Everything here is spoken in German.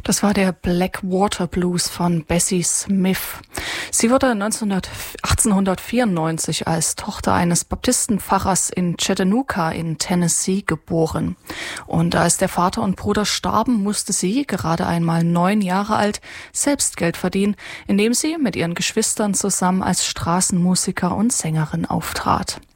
Das war der Blackwater Blues von Bessie Smith. Sie wurde 1894 als Tochter eines Baptistenpfarrers in Chattanooga in Tennessee geboren. Und als der Vater und Bruder starben, musste sie, gerade einmal 9 Jahre alt, selbst Geld verdienen, indem sie mit ihren Geschwistern zusammen als Straßenmusiker und Sängerin auftrat.